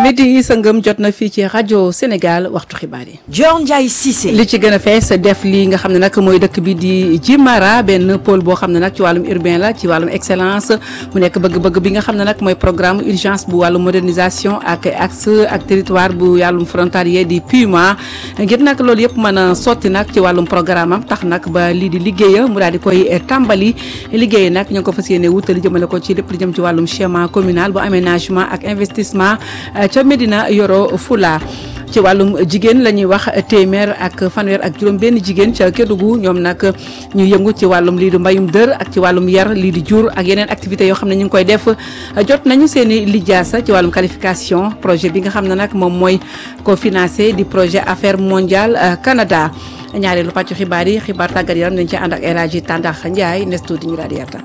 midi sa ngëm jot na fii ci rajo Sénégal waxtu xibaar yi. Dior Ndiaye Cissé. li ci gën a fees def lii nga xam ne nag mooy dëkk bi di Jimara benn pôle boo xam ne nag ci wàllum urbain la ci wàllum excellence mu nekk bëgg-bëgg bi nga xam ne nag mooy programme urgence bu wàllum modernisation ak axe ak territoire bu wàllum frontalier di PUMA ngir nag loolu yëpp mën a sotti nag ci wàllum programme am tax nag ba lii di liggéeya mu daal di koy tàmbali liggéey nag ñu ngi ko fas yéene wutali jëmale ko ci lépp li jëm ci wàllum schéma communal bu aménagement ak investissement ca Médina Yoro Fula. ci wàllum jigéen la ñuy wax téeméer ak fanweer ak juróom benn jigéen ca Kédougou ñoom nag ñu yëngu ci wàllum lii di mbayum dër ak ci wàllum yar lii di jur ak yeneen activités yoo xam ne ñu ngi koy def jot nañu seen i lijaasa ci wàllum qualification projet bi nga xam ne nag moom mooy ko financé di projet Affaires mondiales Canada ñaareelu pàccu xibaar yi xibaar tàggat yaram dañ ci ànd ak El Hadji Tandax Ndiaye nes tuuti ñu daal di yarta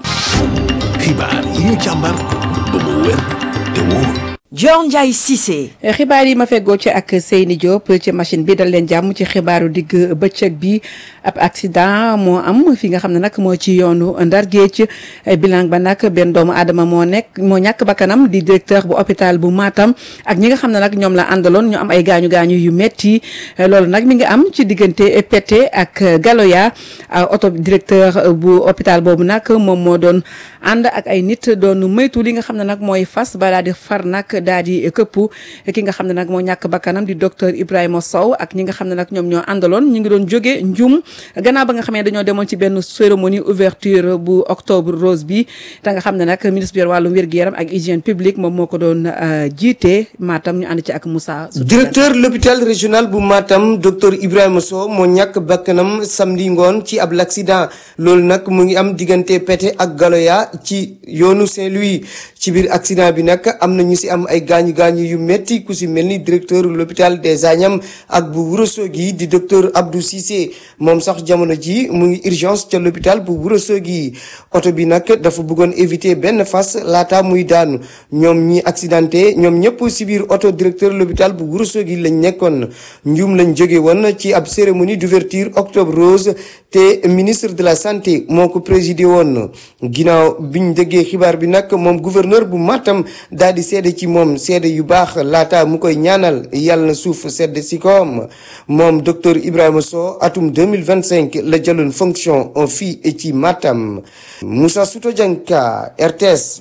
xibaar yi ñu càmbar ba mu wér te wóor. Dior Ndiaye Cissé. xibaar yi ma feggoo ci ak Seyni Diop ci machine bi dal leen jàmm ci xibaaru digg bëccëg bi ab accident moo am fi nga xam ne nag moo ci yoonu Ndar Géej bilan ba nag benn doomu aadama moo ñàkk bakkanam di directeur bu hôpital bu Matam ak ñi nga xam ne nag ñoom la àndaloon ñu am ay gaañu yu metti loolu nag mi ngi am ci diggante Pété ak Galoya oto directeur bu hôpital boobu nag moom moo doon ànd ak ay nit doon moytu li nga xam ne nag mooy fas ba daal di far nag daal di këpp ki nga xam ne nag moo ñàkk bakkanam di docteur Ibrahima Sow ak ñi nga xam ne nag ñoom ñoo àndaloon ñu ngi doon jóge Njum gannaaw ba nga xamee dañoo demoon ci benn cérémonie ouverture bu octobre rose bi te nga xam ne nag ministre bi wàllum wér-gu-yaram ak hygiène publique moom moo ko doon jiite Matam ñu ànd ci ak Moussa. directeur l'hôpital régional bu Matam docteur Ibrahima Sow moo ñàkk bakkanam samedi ngoon ci ab l'accident loolu nag mu ngi am diggante Pété ak Galoya ci yoonu Saint-Louis ci biir accident bi nag am na ñu si am ay gaañu yu metti ku si mel ni directeur l'hôpital des Agnam ak bu Ourossogui di docteur Abdou Cissé moom sax jamono ji mu ngi urgence ca l'hôpital bu Ourossogui oto bi nag dafa bëggoon éviter benn fas laata muy daanu ñoom ñi accidenté ñoom ñëpp si biir oto directeur l'hôpital bu Ourossogui lañ nekkoon Ndioum lañ jóge woon ci ab cérémonie d'ouverture octobre rose te ministre de la santé moo ko présidé woon ginnaaw biñ déggee xibaar bi nag moom gouverneur bu Matam daal di seede ci moom seede yu baax laata mu koy ñaanal yàlla na suuf sedd si koom moom docteur Ibrahima Sow atum 2025 la jëloon fonction fii ci Matam Moussa Souto Dianka RTS.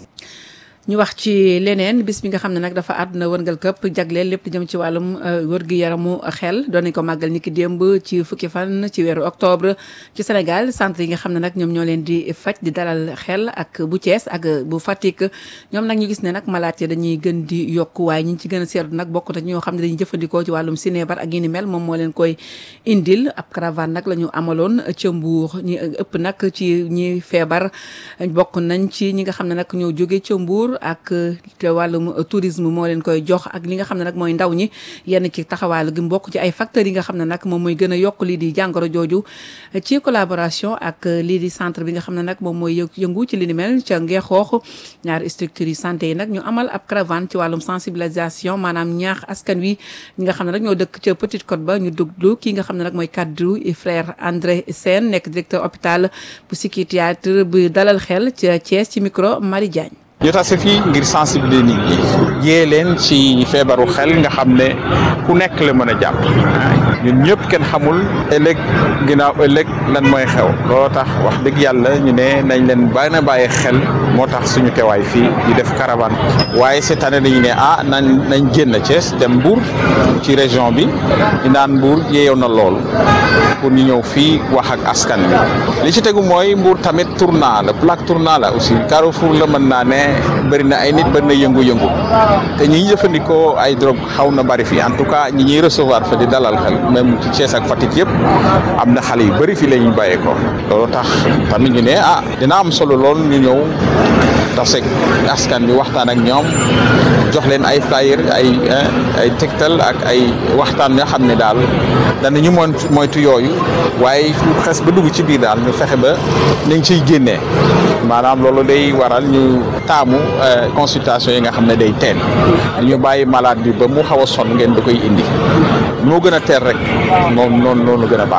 ñu wax ci leneen bis bi nga xam ne nag dafa àdduna wërngal këpp jagleel lépp di jëm ci wàllum wër-gu-yaramu xel doon nañ ko màggal ni ki démb ci fukki fan ci weeru octobre ci Sénégal centre yi nga xam ne nag ñoom ñoo leen di faj di dalal xel ak bu Thiès ak bu Fatick ñoom nag ñu gis ne nag malade yi dañuy gën di yokku waaye ñi ci gën a seetlu nag bokk na ñoo xam ne dañuy jëfandikoo ci wàllum sinébar ak yi ni mel moom moo leen koy indil ab caravane nag la ñu amaloon ca Mbour ñi ëpp nag ci ñi feebar bokk nañ ci ñi nga xam ne nag ñoo jóge ca Mbour ak te wàllum tourisme moo leen koy jox ak li nga xam ne nag mooy ndaw ñi yenn ci taxawaalu gi mbokk ci ay facteurs yi nga xam ne nag moom mooy gën a yokk lii di jàngoro jooju ci collaboration ak lii di centre bi nga xam ne nag moom mooy yëngu ci li ni mel ca Ngexoox ñaari structures yi santé yi nag ñu amal ab caravane ci wàllum sensibilisation maanaam ñaax askan wi ñi nga xam ne nag ñoo dëkk ca Petite Côte ba ñu duglu kii nga xam ne nag mooy kaddu frère André Sène nekk directeur hôpital bu psychiatre bu dalal xel ca Thiès ci micro Marie Diagne. ñu tase fii ngir sensibiliser nit ñi yee leen ci feebaru xel nga xam ne ku nekk la mën a jàpp ñun ñëpp kenn xamul ëllëg ginnaaw ëllëg lan mooy xew looloo tax wax dëgg yàlla ñu ne nañ leen bàyyi xel moo tax suñu teewaay fii ñu def caravane waaye cette année dañu ne nañ génn Thiès dem Mbour ci région bi ñu naan Mbour yeeyoon na lool pour ñu ñëw fii wax ak askan bi li ci tegu mooy Mbour tamit tournant la plaque tournant la aussi Carrefour la mën naa ne bëri na ay nit bëri na yëngu-yëngu te ñi jëfandikoo ay drogue xaw na bëri fi en tout cas ñi ñuy recevoir fa di dalal xel même ci Thiès ak Fatick yëpp am na xale yu bëri fi la ñu bàyyee ko loolu tax tamit ñu ne dina am solo lool ñu ñëw tase askan bi waxtaan ak ñoom jox leen ay flyer ay tegtal ak ay waxtaan nga xam ne daal danañu moytu yooyu waaye fu xes ba dugg ci biir daal ñu fexe ba nañ ciy génnee maanaam loolu day waral ñu taamu consultation yi nga xam ne day teel ñu bàyyi malade bi ba mu xaw a sonn ngeen da koy indi moo gën a teel rek moom noonu gën a baaxee.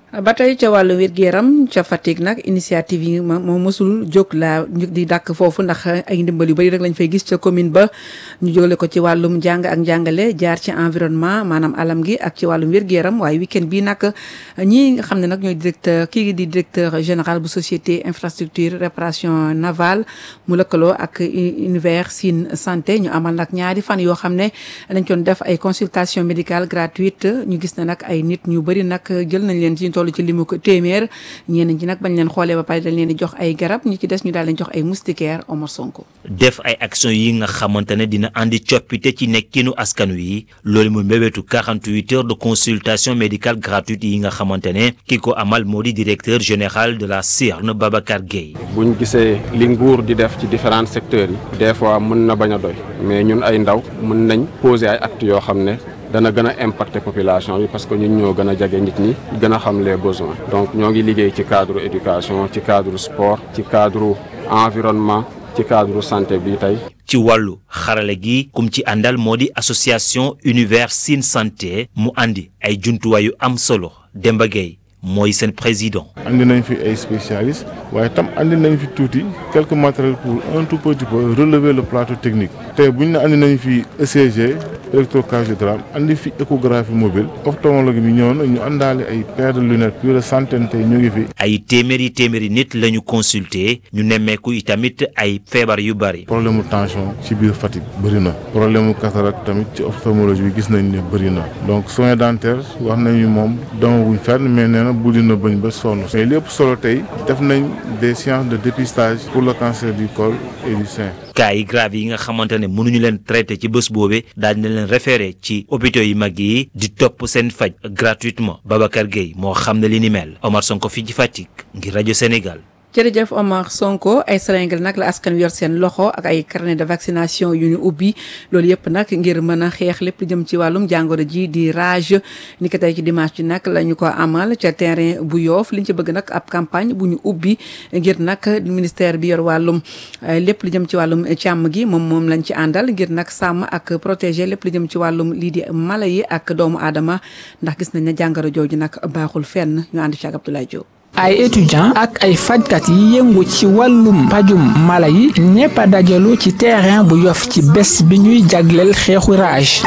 ba tey ca wàllu wér-gu-yaram ca Fatick nag initiative yi moo mësul jóg laa di dàkk foofu ndax ay ndimbal yu bëri rek lañ fay gis ca commune ba ñu jógale ko ci wàllum njàng ak njàngale jaar ci environnement maanaam alam gi ak ci wàllum wér-gu-yaram waaye week-end bi nag ñii nga xam ne nag ñooy directeur général bu société infrastructure réparation navale mu lëkkaloo ak univers Sine santé ñu amal nag ñaari fan yoo xam ne dañ doon def ay consultation médicale gratuite ñu gis ne nag ay nit ñu bëri nag jël nañ leen ci toll ci limu ko téeméer ñeneen ñi nag bañ leen xoolee ba pare dañ leen di jox ay garab ñi ci des ñu daal leen jox ay moustiquaire Omar Sonko. def ay action yi nga xamante ne dina andi coppite ci nekkinu askan wi loolu mu mbébétu 48 heures de consultation médicale gratuite yi nga xamante ne ki ko amal moo di directeur général de la CIRN Babacar Gueye. buñ gisee li nguur di def ci différents secteurs yi des fois mën na bañ a doy mais ñun ay ndaw mën nañ poser ay actes yoo xam ne dana gën a impacter population bi parce que ñun ñoo gën a jege nit ñi gën a xam les besoins donc ñoo ngi liggéey ci cadre éducation ci cadre sport ci cadre environnement ci cadre santé bi tey. ci wàllu xarale gi kum ci àndal moo di association univers Sine santé mu andi ay jumtuwaay yu am solo Demba Gueye mooy seen président. andi nañ fi ay spécialistes waaye tam andi nañ fi tuuti quelques matériels pour un tout petit peu relever le plateau technique tey bu ñu ne andi nañ fi ECG électrocardiogramme andi fi échographie mobile ophtalmologue bi ñëw na ñu àndaale ay paires de lunettes plus de centaine tey ñu ngi fi. ay téeméeri nit la ñu consulter ñu nemmeeku itamit ay feebar yu bari. problème mu tension ci biir Fatick bëri na problème mu cataracte tamit ci ophtalmologie bi gis nañ ne bëri na donc soins dentaires wax nañu moom demaguñ fenn mais nee na buddi na bañ ba sonn mais lépp solo tey def nañ des séances de dépistage pour le cancer du col et du sein. cas yi grave yi nga xamante ne mënuñu leen traité ci bés boobee daal dina leen référé ci hôpitaux yu mag yi di topp seen faj gratuitement Babacar Gueye moo xam ne li ni mel Omar Sonko fii ci Fatick ngir rajo Sénégal. jërëjëf Omar Sonko ay seringue nag la askan yor seen loxo ak ay carnet de vaccination yu ñu ubbi loolu yëpp nag ngir mën a xeex lépp lu jëm ci wàllum jàngoro ji di rage ni ko tey ci dimanche ji nag la ñu ko amal ca terrain bu Yoff liñ ci bëgg nag ab campagne bu ñu ubbi ngir nag ministère bi yor wàllum lépp lu jëm ci wàllum càmm gi moom lañ ci àndal ngir nag sàmm ak protéger lépp lu jëm ci wàllum lii di mala yi ak doomu aadama ndax gis nañ ne jàngoro jooju nag baaxul fenn ñu ànd ci ak Abdoulaye Diop. ay étudiants ak ay fajkat yi yëngu ci wàllum pajum mala yi ñépp a dajaloo ci terrain bu Yoff ci bés bi ñuy jagleel xeexu rage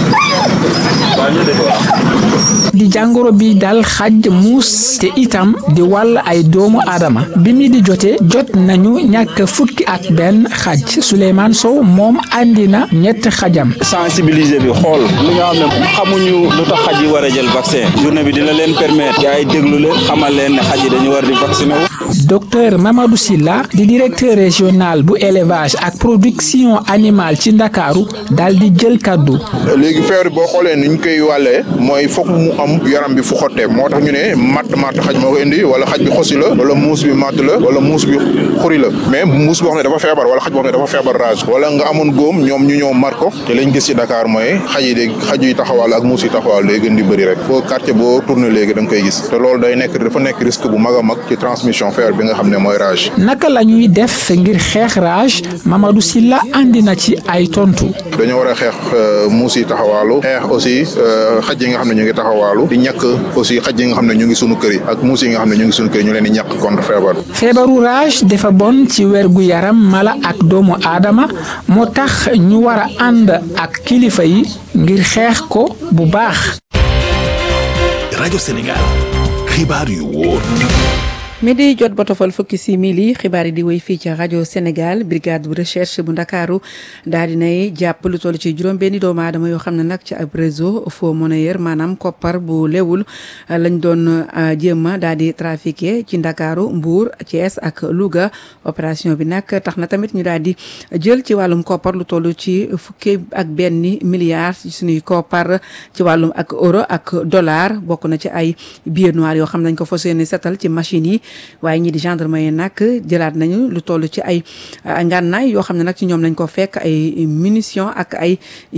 di jàngoro bi dal xaj muus te itam di wàll ay doomu aadama bi mi di jotee jot nañu ñàkk fukki ak benn xaj Souleymane Sow moom andi na ñett xajam. sensibiliser bi xool li nga xam ne xamuñu lu tax xaj yi war a jël vaccin journée bi dina leen permettre yaay déglu leen xamal leen ne xaj yi dañu war di vacciner wu. docteur Mamadou Silla di directeur régional bu élevage ak production animale ci Ndakaaru daal di jël kaddu. léegi feebar boo xoolee ni ñu koy wàllee mooy foog mu am yaram bi fu xottee moo tax ñu ne matt xaj moo ko indi wala xaj bi xosi la wala muus bi matt la wala muus bi xuri la mais muus boo xam ne dafa feebar wala xaj boo xam ne dafa feebar rage wala nga amoon góom ñoom ñu ñëw mar ko te lañ gis ci Dakar mooy xaj yi taxawal ak muus yi taxawal day gën di bëri rek foo quartier boo tourné léegi da nga koy gis te loolu dafa nekk risque bu mag a mag ci transmission feebar bi nga xam ne mooy rage. naka la ñuy def ngir xeex rage Mamadou Silla andi na ci ay tontu. dañoo war a xeex muus yi taxawaalu xeex aussi xaj yi nga xam ne ñu ngi taxawaalu di ñàkk aussi xaj yi nga xam ne ñu ngi sunu kër yi ak muus yi nga xam ne ñu ngi sunu kër yi ñu leen di ñàkk contre feebar. feebaru rage dafa bon ci wergu yaram mala ak doomu aadama moo tax ñu war a ànd ak kilifa yi ngir xeex ko bu baax. rajo Sénégal xibaar yu wóor. midi jot ba tofal fukki simili xibaar yi di wéy fii ci rajo Sénégal brigade bu recherche bu Ndakaaru daal dinay jàpp lu toll ci juróom-benni doomu aadama yoo xam ne nag ci ab réseau faux monnayeur maanaam koppar bu lewul lañ doon jéem a daal di trafiqué ci Ndakaaru Mbour Thiès ak Louga opération bi nag tax na tamit ñu daal di jël ci wàllum koppar lu toll ci fukki ak benn milliard ci suñuy koppar ci wàllum ak euro ak dollar bokk na ci ay billets noirs yoo xam nañ ko fas yéene setal ci machine yi waaye ñii di gendarmerie nag jëlaat nañu lu toll ci ay ngànnaay yoo xam ne nag ci ñoom lañ ko fekk ay munitions ak ay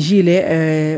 gilet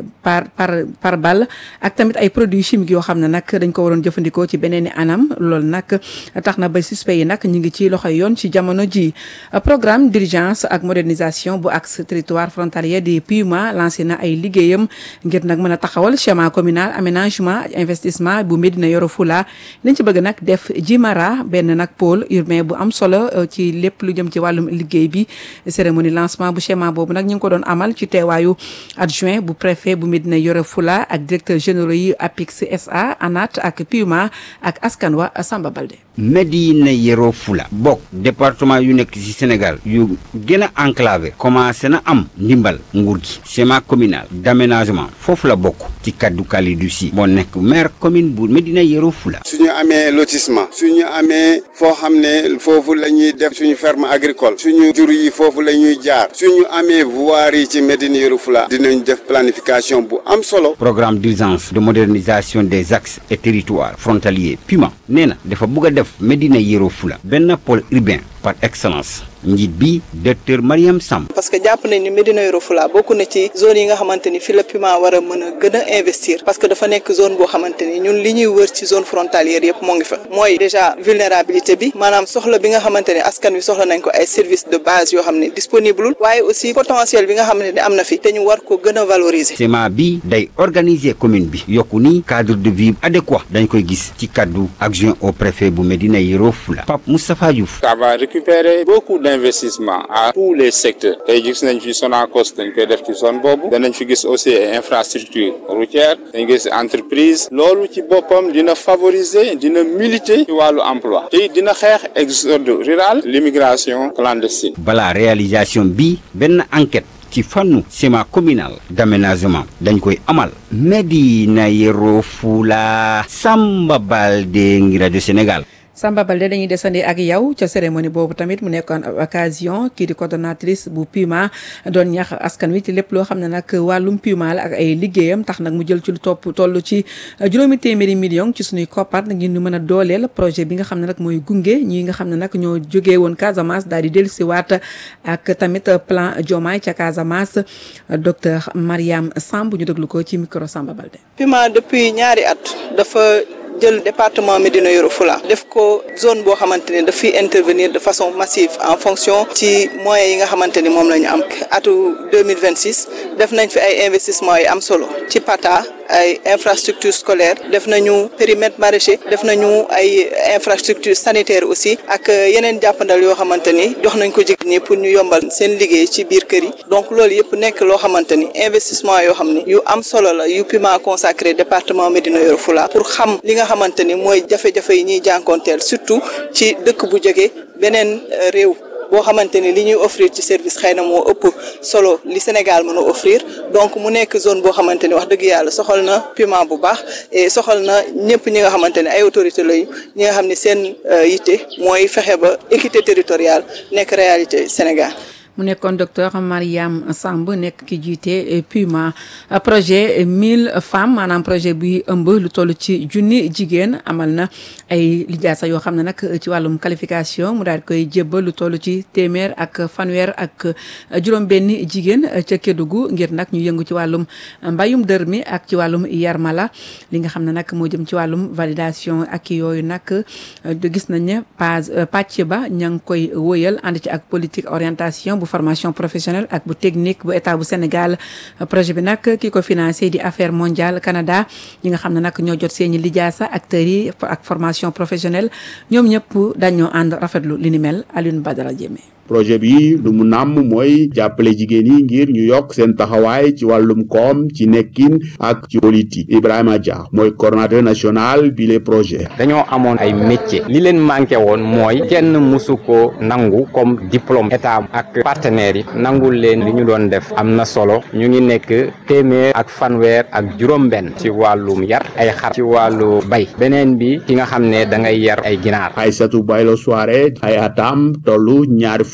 par balle ak tamit ay produits chimiques yoo xam ne nag dañ ko waroon jëfandikoo ci beneen i anam loolu nag tax na ba suspect yi nag ñu ngi ci loxoy yoon ci jamono ji programme d'urgence ak modernisation bu axe territoire frontalier di PUMA lancé na ay liggéeyam ngir nag mën a taxawal schéma communal aménagement investissement bu Médina Yoro Fula liñ ci bëgg nag def Jimara benn nag pôle urbain bu am solo ci lépp lu jëm ci wàllum liggéey bi cérémonie lancement bu schéma boobu nag ñu ngi ko doon amal ci teewaayu adjoint bu préfet bu Médina Yoro Fula ak directeur généraux yi APIX SA ANAT ak PUMA ak askan wa Samba Balde. Médina Yoro Fula bokk département yu nekk ci Sénégal yu gën a enclavé commencé na am ndimbal nguur gi schéma communal d'aménagement foofu la bokk ci kaddu Kalidou Sy moo nekk maire commune bu Médina Yoro Fula. suñu amee lotissement suñu amee foo xam ne foofu la ñuy def suñu ferme agricole suñu jur yi foofu la ñuy jaar suñu amee voirie yi ci Médina Yoro Fula dinañ def planification bu am solo. programme d'urgence de modernisation des axes et territoires frontaliers PUMA nee na dafa bëgg a def Médina Yoro Fula benn pôle urbain par excellence njiit bi docteur Mariam Samb. parce que jàpp nañ ni Médina Yoro Fula bokk na ci zone yi nga xamante ni fi la PUMA war a mën a gën a investir parce que dafa nekk zone boo xamante ni ñun li ñuy wër ci zone frontalière yëpp moo ngi fa mooy déjà vulnérabilité bi maanaam soxla bi nga xamante ni askan wi soxla nañ ko ay services de base yoo xam ne disponible waaye aussi potentiel bi nga xamante ni am na fi te ñu war ko gën a valoriser. schéma bi day organiser commune bi yokku ni cadre de vie adéquat dañ koy gis ci kaddu adjoint au préfet bu Médina Yoro Fula Pape Moustapha Diouf. Ça va récupérer beaucoup d'investissement à tous les secteurs tey gis nañ fi Sonacos dañ koy def ci zone boobu danañ fi gis aussi infrastructure routière dañ gis entreprise loolu ci boppam dina favoriser dina militer ci wàllu emploi te dina xeex exode rural l'immigration clandestine. balaa réalisation bi benn enquête ci fànnu schéma communal d'aménagement dañ koy amal Médina Yoro Fula Samba Balde ngi rajo Sénégal. Samba Balde dañuy desandi ak yow ca cérémonie boobu tamit mu nekkoon occasion kii di coordonnatrice bu PUMA doon ñaax askan wi ci lépp loo xam ne nag wàllum PUMA la ak ay liggéeyam tax nag mu jël ci lu topp toll ci juróomi téeméeri million ci suñuy koppar ngir ñu mën a dooleel projet bi nga xam ne nag mooy gunge ñi nga xam ne nag ñoo jógee woon Casamance daal di dellusiwaat ak tamit plan Diomaye ca Casamance docteur Mariam Samb ñu déglu ko ci micro Samba Balde. PUMA depuis ñaari at dafa jël département Médina Yoro Fula def ko zone boo xamante ni daf fiy intervenir de façon massive en fonction ci moyens yi nga xamante ni moom la ñu am atu 2026 def nañ fi ay investissement yi am solo ci PATA ay infrastructure scolaire def nañu périmètre maraîcher def nañu ay infrastructure sanitaire aussi ak yeneen jàppandal yoo xamante ni jox nañ ko jigéen ñi pour ñu yombal seen liggéey ci biir kër yi donc loolu yëpp nekk loo xamante ni investissement yoo xam ni yu am solo la yu PUMA consacré département Médina Yoro Fula pour xam li nga xamante ni mooy jafe-jafe yi ñuy jànkoonteel surtout ci dëkk bu jóge beneen réew boo xamante ni li ñuy offrir ci service xëy na moo ëpp solo li Sénégal mën a offrir donc mu nekk zone boo xamante ni wax dëgg yàlla soxal na PUMA bu baax et soxal na ñëpp ñi nga xamante ne ay autorité lañu ñi nga xam ne seen yitte mooy fexe ba équité territoriale nekk réalité Sénégal. mu nekkoon docteur Mariam Samb nekk ki jiite PUMA projet 1000 femmes maanaam projet bi ëmb lu toll ci junni jigéen amal na ay lijaasa yoo xam ne nag ci wàllum qualification mu daal di koy jébbal lu toll ci téeméer ak fanweer ak juróom-benni jigéen ca Kédougou ngir nag ñu yëngu ci wàllum mbayum dër mi ak ci wàllum yarmala li nga xam ne nag moo jëm ci wàllum validation ak yooyu nag gis nañ ne pàcc ba ña ngi koy wëyal ànd ci ak politique orientation bu formation professionnelle ak bu technique bu état bu Sénégal projet bi nag ki ko financé di Affaires mondiales Canada ñi nga xam ne nag ñoo jot seeni lijaasa acteurs yi ak formation professionnelle ñoom ñëpp dañoo ànd rafetlu li ni mel Alioune Badara Diémé. projet bi lu mu nàmm mooy jàppale jigéen yi ngir ñu yokk seen taxawaay ci wàllum koom ci nekkin ak ci politique Ibrahima Dia mooy coordonnateur national bi les projets. dañoo amoon ay métier li leen manqué woon mooy kenn musu ko nangu comme diplôme état ak partenaires yi nangul leen li ñu doon def am na solo ñu ngi nekk téeméer ak fanweer ak juróom-benn ci wàllum yar ay xar ci wàllu bay beneen bi ki nga xam ne da ngay yar ay ginaar. Aïssatou Baylo Soare ay atam tollu ñaari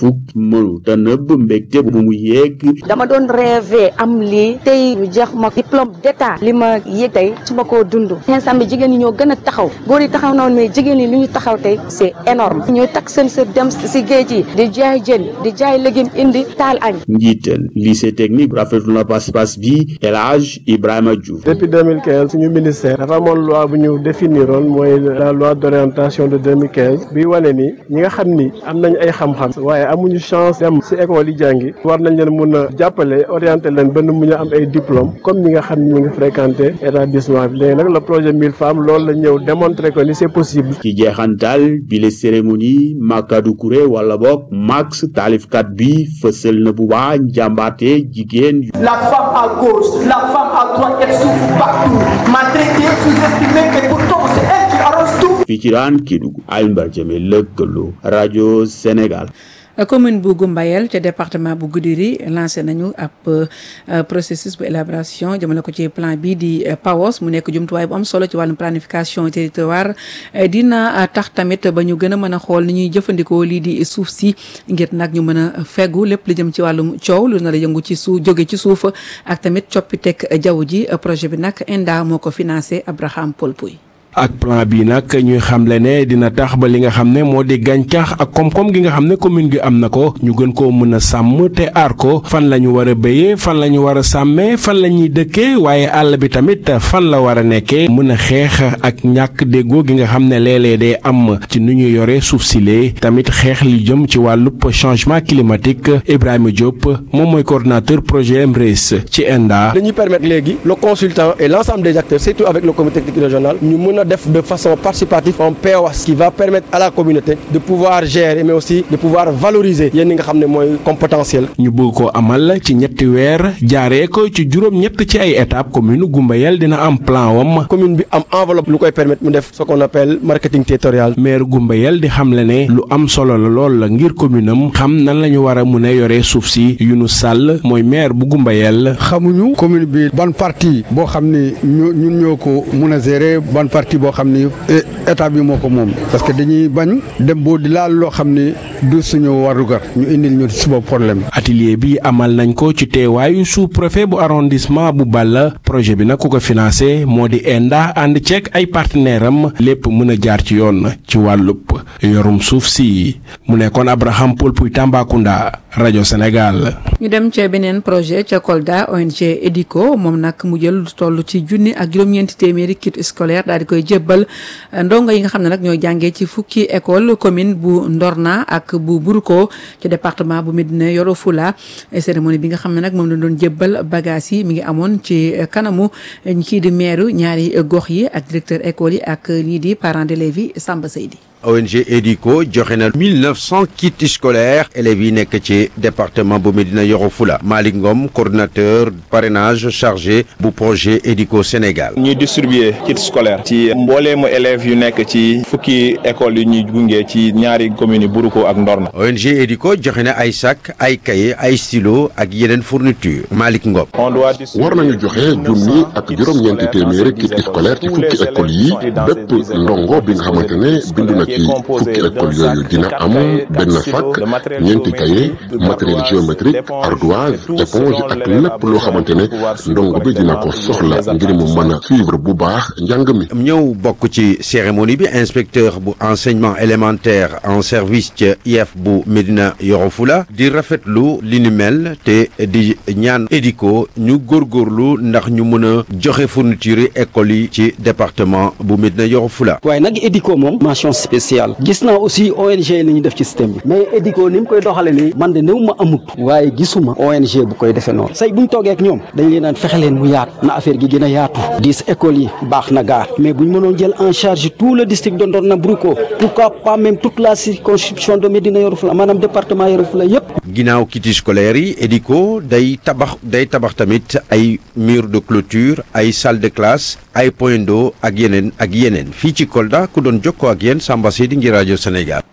fukk mënu te nëbb mbégte bu mu yéeg. dama doon rêvé am lii tey ñu jox ma diplôme d'état li ma yéeg tey su ma koo dund instant bi jigéen ñi ñoo gën a taxaw góor yi taxaw noonu mais jigéen ñi li ñu taxaw tey c'est énorme ñooy takk seen sër dem si géej yi di jaay jën di jaay légume indi taal añ. njiital lycée technique rafetlu na pas-pas bi El Hadj Ibrahima Diouf. depuis 2015 suñu ministère dafa amoon loi bu ñu définiroon mooy la loi d'orientation de 2015 bi wane ni ñi nga xam ni am nañ ay xam-xam waaye amuñu chance dem ci école yi jàngi war nañ leen mun a jàppale orienté leen ba nu mu ñu am ay diplôme comme ñi nga xam ni ñu ngi fréquenté établissement bi léegi nag le projet 1000 femmes loolu la ñëw démontrer que ni c'est possible. ci jeexantal bi les cérémonie Makadou Kouré wala boog Max taalifkat bi fësal na bu baax njàmbaate jigéen. La femme à gauche, la femme à droite, elle souffre partout. Maltraitée, sous-estimée, et pourtant c'est elle qui arrange tout. fii ci daan Kédougou Alioune Badara Diémé lëkkaloo rajo Sénégal. commune bu Gumbayel ca département bu Goudiri lancé nañu ab processus bu élaboration jëmale ko ci plan bi di PAOS mu nekk jumtuwaay bu am solo ci wàllum planification territoire dina tax tamit ba ñu gën a mën a xool ni ñuy jëfandikoo lii di suuf si ngir nag ñu mën a feggu lépp li jëm ci wàllum coow lu nar a yëngu ci suuf jóge ci suuf ak tamit coppiteg jaww ji projet bi nag ENDA moo ko financé Abraham Polpuy. ak plan bi nag ñuy xamle ne dina tax ba li nga xam ne moo di gàncax ak koom-koom gi nga xam ne commune gi am na ko ñu gën koo mën a sàmm te aar ko fan la ñu war a béyee fan la ñu war a sàmmee fan la ñuy dëkkee waaye àll bi tamit fan la war a nekkee mën a xeex ak ñàkk déggoo gi nga xam ne léeg-léeg day am ci nu ñu yore suuf si lee tamit xeex li jëm ci wàllub changement climatique Ibrahima Diop moom mooy coordinateur projet MRES ci ENDA. dañuy permettre léegi le consultant et l'ensemble des acteurs surtout avec le comité technique régional ñu mën a def de façon participative un POAS qui va permettre à la communauté de pouvoir gérer mais aussi de pouvoir valoriser yéen ñi nga xam ne mooy comme potentiel. ñu bëgg ko amal ci ñetti weer jaaree ko ci juróom-ñett ci ay étapes commune Gumbayel dina am plan wam. commune bi am enveloppe lu koy permettre mu def ce qu'on appelle marketing territorial. maire Gumbayel di xamle ne lu am solo la lool la ngir commune am xam nan la ñu war a mun a yoree suuf si Younous Sall mooy maire bu Gumbayel. xamuñu commune bi ban partie boo xam ni ñun ñoo ko mun a gérer ban partie boo xam ni état bi moo ko moom parce que dañuy bañ dem boo di laal loo xam ni du suñu warugar ñu indil ñu suba problème. atelier bi amal nañ ko ci teewaayu sous-préfet bu arrondissement bu Balla projet bi nag ku ko financé moo di ENDA ànd ceeg ay partenaire am lépp mën a jaar ci yoon ci wàllub yorum suuf si mu nekkoon Abraham Polpuy Tambacounda rajo Sénégal. ñu dem ca beneen projet ca Kolda ONG EDICO moom nag mu jël toll ci junni ak juróom-ñeenti téeméeri kit scolaire daal di koy jébbal ndongo yi nga xam ne nag ñooy jàngee ci fukki école commune bu Ndorna ak bu Buruko ci département bu Médina Yoro Fula cérémonie bi nga xam ne nag moom la doon jébbal bagages yi mi ngi amoon ci kanamu kii di maire ñaari gox yi ak directeur école yi ak lii di parents d'élèves yi Samba Seydi. ONG EDICO joxe na 1900 kits scolaires élèves yi nekk ci département bu Médina Yoro Fula Malick Ngom coordinateur parrainage chargé bu projet EDICO Sénégal. ñuy distribuer kits scolaires ci mbooleemu élèves yu nekk ci fukki école yu ñuy gunge ci ñaari communes yi Buruko ak Ndorna. ONG EDICO joxe na ay sac ay cahier ay stylo ak yeneen fourniture Malick Ngom. war nañu joxe junni ak juróom-ñeenti téeméeri kits scolaires ci fukki école yi bépp ndongo bi nga xamante ne bindu na ci fukki école yooyu dina am benn fac ñeenti cahier matériel géométrique ardoise éponge ak lépp loo xamante ne ndongo bi dina ko soxla ngir mu mën a suivre bu baax njàng mi. ñëw bokk ci cérémonie bi inspecteur bu enseignement élémentaire en service ca IEF bu Médina Yoro Fula di rafetlu li ni mel te di ñaan EDICO ñu góorgóorlu ndax ñu mën a joxe fourniture école yi ci département bu Médina Yoro Fula. waaye nag EDICO moom mention spéciale gis naa aussi ONG li ñu def ci système bi mais EDICO ni mu koy doxale nii man de néew ma amut waaye gisuma ONG bu koy defee noonu say buñ toogee ak ñoom dañ leen naan fexe leen mu yaatu na affaire gi gën a yaatu 10 écoles yi baax na gaar mais buñ mënoon jël en charge tout le district de Ndorna Buruko pourquoi pas même toute la circonscription de Médina Yoro Fula maanaam département Yoro Fula yépp. ginnaaw kits scolaires yi EDICO day tabax tamit ay mur de clôture ay salle de classe ay point d'eau ak yeneen fii ci Kolda ku doon jokkoo ak yéen Samba Seydi ngir rajo Sénégal.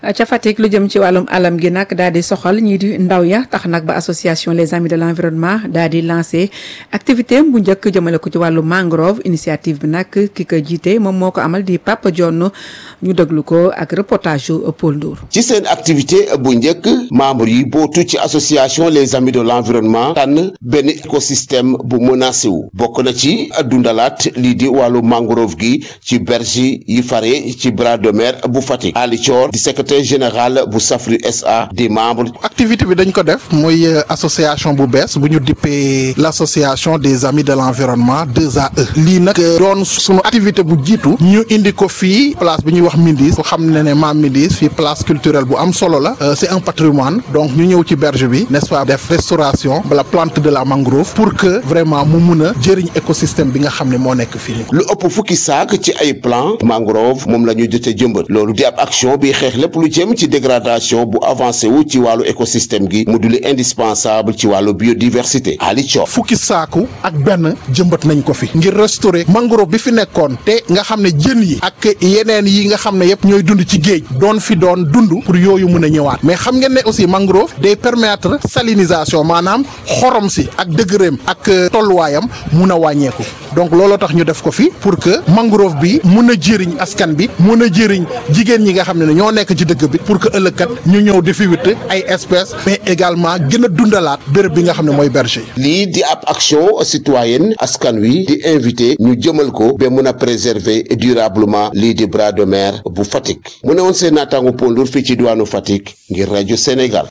ca Fatick lu jëm ci wàllum alam gi nag daal di soxal ñii di ndaw ya tax nag ba association les amis de l'environnement daal di lancé activité bu njëkk jëmale ko ci wàllu mangrove initiative bi nag ki ko jiite moom moo ko amal di Papa Dione ñu déglu ko ak reportage yu Paul Ndour. ci seen activité bu njëkk membre yi bootu ci association les amis de l'environnement tànn benn écosystème bu menacé wu bokk na ci dundalaat lii di wàllu mangrove gi ci berge yi fare ci bras de mer bu Fatick. Ali Thior di secrétaire général bu Safri SA des membres. activité bi dañ ko def mooy association bu bees bu ñu dippee l'association des amis de l'environnement 2AE lii nag doon sunu activité bu jiitu ñu indi ko fii place bi ñuy wax Mindis ku xam ne maam Mindis fii place culturelle bu am solo la c'est un patrimoine donc ñu ñëw ci berge bi n'est-ce pas def restauration de la plante de la mangrove pour que vraiment mu mun a jëriñ écosystème bi nga xam ne moo nekk fii. lu ëpp fukki saak ci ay plan mangrove moom la ñu jotee jëmbat loolu di ab action bi xeex lépp lu jëm ci dégradation bu avancé wu ci wàllu écosystème gi mu duli indispensable ci wàllu biodiversité. Ali Thior fukki saaku ak benn jëmbat nañ ko fi ngir restaurer mangrove bi fi nekkoon te nga xam ne jën yi ak yeneen yi nga xam ne yëpp ñooy dund ci géej doon fi doon dund pour yooyu mun a ñëwaat mais xam ngeen ne aussi mangrove day permettre salinisation maanaam xorom si ak degrém ak tolluwaayam mun a wàññeeku donc looloo tax ñu def ko fi pour que mangrove bi mun a jëriñ askan bi mun a jëriñ jigéen ñi nga xam ne ñoo nekk ci dëkk bi pour que ëllëgkat ñu ñëw di fi witt ay espèces mais également gën a dundalaat béréb bi nga xam ne mooy berger. lii di ab action citoyenne askan wi di invité ñu jëmal ko ba mun a préserver durablement lii di bras de mer bu Fatick mu ne woon seen naataangu Pondour fii ci diwaanu Fatick ngir rajo Sénégal.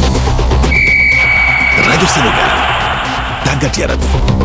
rajo Sénégal tàggat yaram.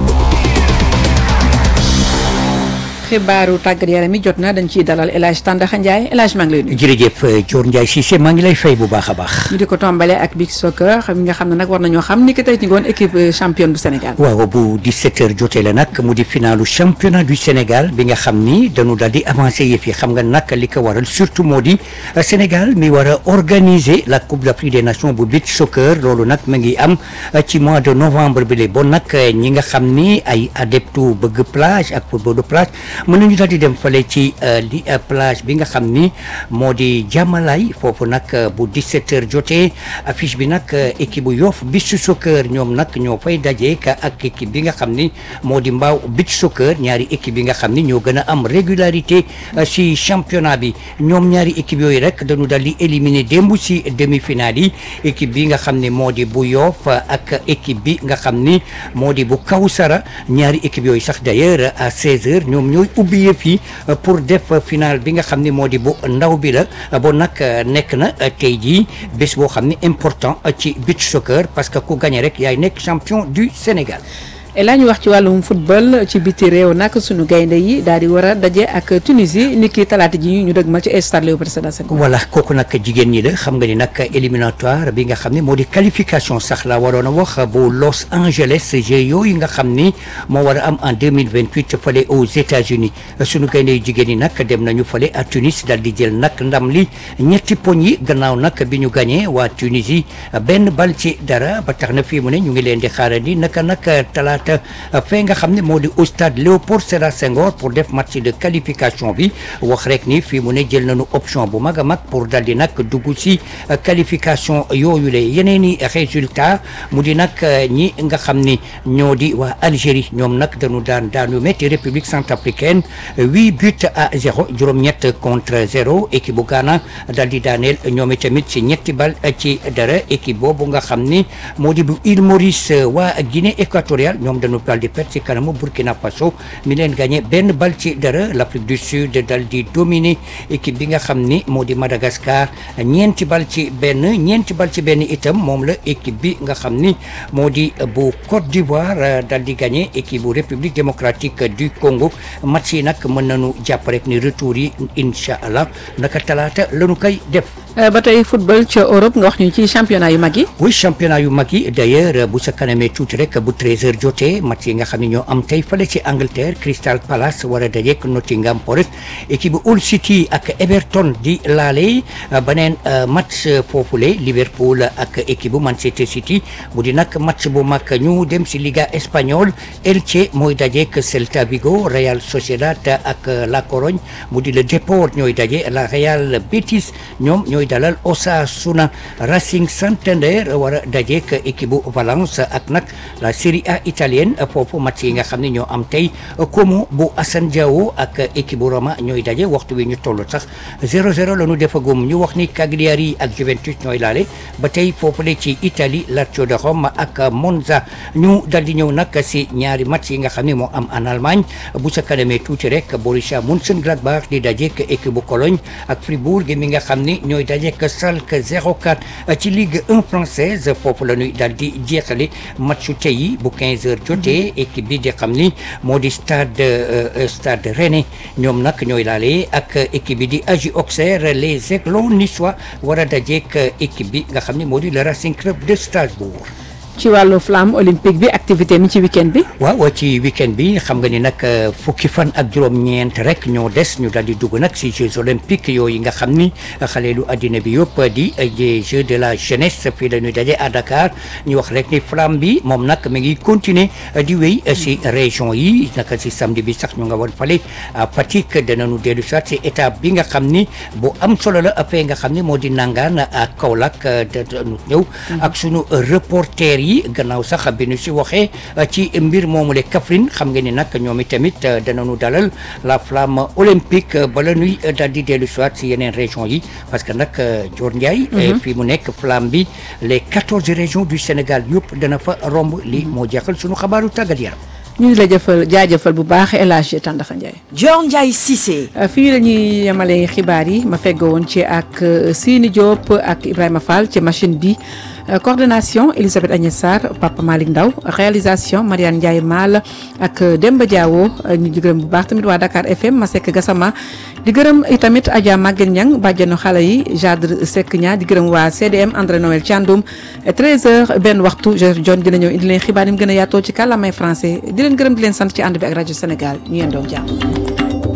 xibaaru tàggat yaram yi jot na dañ ciy dalal El Hadj Tandakha Ndiaye El Hadj maa ngi lay nuyu. jërëjëf Dior Ndiaye Cissé maa ngi lay fay bu baax a baax. ñu di ko tombale ak Big Soccer mi nga xam ne nag war nañoo xam ni ki tey ñu ngoon équipe championne bu Sénégal. waaw bu 17h jotee la nag mu di finalu championnat du Sénégal bi nga xam ni dañu daal di avancé yëf yi xam nga nag li ko waral surtout moo di Sénégal mi war a organiser la Coupe d'Afrique des Nations bu Beach Soccer loolu nag mu ngi am ci mois de novembre bi la bon nag ñi nga xam ni ay adeptu bëgg plage ak football de plage. mën nañu daal di dem fale ci li plage bi nga xam ni moo di Jàmmalaay foofu nag bu 17h jotee affiche bi nag équipe bu Yoff Beach Soccer ñoom nag ñoo fay daje ak équipe bi nga xam ni moo di Mbao Beach Soccer ñaari équipe yi nga xam ni ñoo gën a am régularité si championnat bi ñoom ñaari équipe yooyu rek dañu daal di éliminer démb si demi-finale yi équipe bi nga xam ni moo di bu Yoff ak équipe bi nga xam ni moo di bu Kawsara ñaari équipe yooyu sax d'ailleurs à 16h ñoom ñooy ubbi yëf yi pour def final bi nga xam ni moo di bu ndaw bi la bon nag nekk na tey jii bés boo xam ni important ci beach soccer parce que ku gagné rek yaay nekk champion du Sénégal. la ñu wax ci wàllum football ci biti réew nag sunu gaynde yi daal di war a daje ak Tunisie ni ki talaata ji ñu dëgmal ci stade Léopold Sédar Senghor. voilà kooku nag jigéen ñi la xam nga ni nag éliminatoire bi nga xam ne moo di qualification sax la waroon a wax bu Los Angeles Jeux yooyu nga xam ni moo war a am en 2028 fale aux États-Unis sunu gaynde yu jigéen ñi nag dem nañu fale à Tunis daal di jël nag ndam li ñetti poñ yi gannaaw nag bi ñu gagné waa Tunisie benn bal ci dara ba tax na fii mu ne ñu ngi leen di xaarandi naka nag talaata fee nga xam ne moo di au stade Léopold Sédar Senghor pour def match de qualification bi wax rek ni fii mu ne jël nañu option bu mag a mag pour dal di nag dugg si qualification yooyu la yeneen i résultat mu di nag ñi nga xam ni ñoo di waa Algérie ñoom nag dañu daanu metti République centrafricaine 8-0 juróom-ñett contre 0 équipe bu Ghana dal di daaneel ñoom itamit si ñetti bal ci dara équipe boobu nga xam ni moo di bu Île Maurice waa Guinée équatoriale ñoom dañu dal di perte ci kanamu Burkina Faso mi leen gagné benn bal ci dara l'Afrique du Sud dal di dominer équipe bi nga xam ni moo di Madagascar ñeenti bal ci benn itam moom la équipe bi nga xam ni moo di bu Côte d'Ivoire dal di gagné équipe bu République démocratique du Congo match yi nag mën nañu jàpp rek ni retour yi incha allah naka talaata lañu koy def. ba tey football ca Europe nga wax ñu ci championnat yu mag yi. oui championnat yu mag yi d'ailleurs bu sa kanamee tuuti rek bu 13h jotee match yi nga xam ne ñoo am tey fële ci Angleterre Crystal Palace war a dajeek Nottingham Forest équipe bu Hull City ak Everton di laale beneen match foofule Liverpool ak équipe bu Manchester City mu di nag match bu mag ñu dem si Liga espagnole Elche mooy dajeek Celta Vigo Real Sociedad ak La Corogne mu di le Deport ñooy daje la Real Betis ñoom ñooy dalal Osasuna. Racing Santander war a dajeek équipe bu Valence ak nag la Serie A italienne foofu match yi nga xam ne ñoo am tey Como bu Assane Diao ak équipe bu Roma ñooy daje waxtu wi ñu toll sax 0-0 la ñu defagum ñu wax ni Cagliari ak Juventus ñooy laale ba tey foofule ci Italie Lazio de Rome ak Monza ñu dal di ñëw nag si ñaari match yi nga xam ne moo am en Allemagne bu sa kanamee tuuti rek Borussia Mönchengladbach di dajeek équipe bu Cologne ak Fribourg mi nga xam ni ñooy dajeek Schalke 04 ci Ligue 1 française foofu la ñuy dal di jeexale matchu tey yi bu 15h jotee équipe bi di xam ni moo di stade Rennais ñoom nag ñooy laale ak équipe bi di AJ Auxerre les Aiglons niçois war a dajeek équipe bi nga xam ni moo di le Racing Club de Strasbourg. ci wàllu flamme olympique bi activité mi ci week-end bi. waaw ci week-end bi xam nga ni nag fukki fan ak juróom-ñeent rek ñoo des ñu daal di dugg nag si Jeux olympiques yooyu nga xam ni xaleelu addina bi yëpp di des Jeux de la jeunesse fii la ñuy daje à Dakar ñu wax rek ni flamme bi moom nag mi ngi continuer di wéy si région yi naka si samedi bi sax ñu nga woon fale à Fatick danañu dellu soit si étape bi nga xam ni bu am solo la affaire nga xam ni moo di nangaan ak Kaolack danu ñëw ak sunu reporter yi gannaaw sax bi ñu si waxee ci mbir moomu le Kaffrine xam nga ni nag ñoom itamit danañu dalal la flamme olympique bala nuy daal di dellu soit si yeneen région yi parce que nag Dior Ndiaye fii mu nekk flamme bi les 14 régions du Sénégal yëpp dana fa romb li moo jeexal sunu xabaaru tàggat yaram. ñu ngi la jaajëfal bu baax El Hadj Tandaxa Ndiaye. Dior Ndiaye Cissé. fii la ñuy yemale xibaar yi ma feggoo woon ci ak Sini Diop ak Ibrahima Fall ci machine bi coordination Elisabeth Agnès Sarr Papa Malick Ndaw réalisation Mariane Ndiaye Mal ak Demba Diawo ñu di gërëm bu baax tamit waa Dakar FM Masek Gassama di gërëm itamit Adja Maguette Niang bàjjenu xale yi Jadre Seck Nia di gërëm waa CDM André Noël Thiandoum 13h benn waxtu John dina ñëw indi leen xibaar yi mu gën a yaatoo ci kàllaamay français di leen gërëm di leen sant ci ànd bi ak rajo Sénégal ñu yendoog jàmm